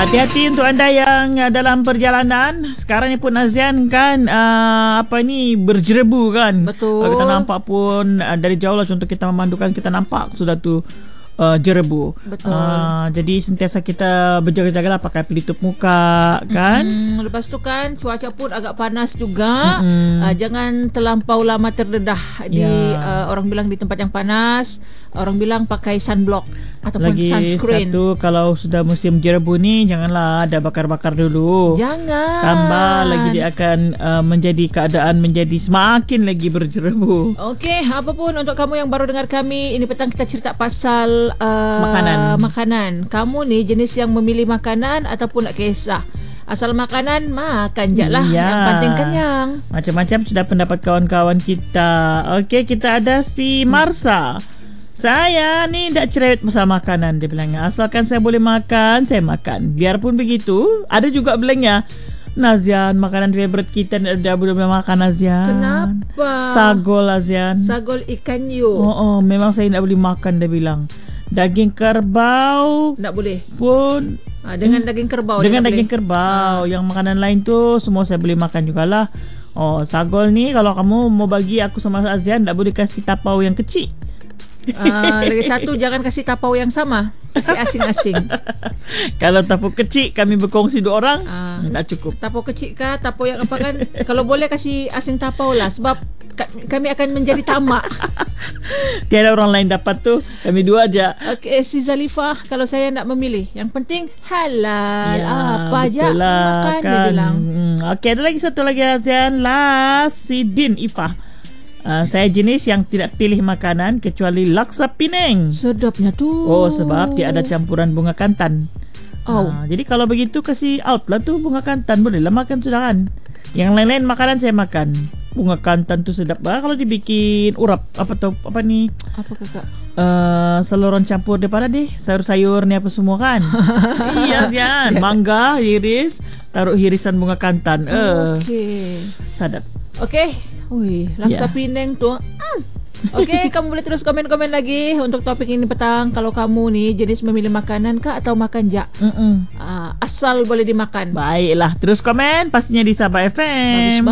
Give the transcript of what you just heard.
Hati-hati untuk anda yang dalam perjalanan. Sekarang ni pun Azian kan berjerebu kan. Betul. Kalau kita nampak pun dari jauh lah, contoh kita memandukan, kita nampak sudah tu jerebu. Betul. Jadi sentiasa kita berjaga-jagalah, pakai pelitup muka kan. Lepas tu kan cuaca pun agak panas juga. Jangan terlampau lama terdedah di orang bilang di tempat yang panas. Orang bilang pakai sunblock ataupun Lagi sunscreen. satu, kalau sudah musim jerebu ni, janganlah ada bakar-bakar dulu. Jangan. Tambah lagi dia akan menjadi keadaan menjadi semakin lagi berjerebu. Okey, apapun untuk kamu yang baru dengar kami, ini petang kita cerita pasal makanan. Kamu ni jenis yang memilih makanan ataupun nak kisah? Asal makanan, makan je lah. Ya. Yang penting kenyang. Macam-macam sudah pendapat kawan-kawan kita. Okey, kita ada si Marsa. Saya ni tak cerewet pasal makanan, dia bilangnya. Asalkan saya boleh makan, saya makan. Biarpun begitu, ada juga bilangnya, Nazian, makanan favourite kita dah boleh makan, Nazian. Kenapa? Sagol, Nazian. Sagol ikan you. Memang saya tak boleh makan, dia bilang. Daging kerbau Tak boleh. pun Dengan daging kerbau. dengan dia tak daging boleh. kerbau. Yang makanan lain tu semua saya boleh makan jugalah. Sagol ni kalau kamu mau bagi aku sama Azian, tak boleh kasih tapau yang kecil. Lagi satu, jangan kasih tapau yang sama. Kasih asing-asing. Kalau tapau kecil kami berkongsi 2 orang, tak cukup. Tapau kecil kah, tapau yang apa kan? Kalau boleh kasih asing tapau lah, sebab kami akan menjadi tamak. Tiada orang lain dapat tu, kami 2 aja. Okey, si Zalifah, kalau saya nak memilih, yang penting halal. Apa aja betul lah, makan, dia kan. bilang. Okey, ada lagi satu lagi Azian. Last, si Din Ifah. Saya jenis yang tidak pilih makanan kecuali laksa Penang. Sedapnya tu. Sebab dia ada campuran bunga kantan. Jadi kalau begitu kasih out lah tu bunga kantan. Bolehlah makan sudah kan. Yang lain-lain makanan saya makan. Bunga kantan tu sedap lah kalau dibikin urap. Apa ni? Apa kakak? Saluran campur daripada sayur-sayur ni apa semua kan. Iya kan. Mangga, iris, taruh hirisan bunga kantan. Okey. Sadap. Okey. Laksa Penang tu. Okey, kamu boleh terus komen-komen lagi untuk topik ini petang. Kalau kamu ni jenis memilih makanan kah atau makan jak? Asal boleh dimakan. Baiklah, terus komen pastinya di Sabah FM. Bagus banget.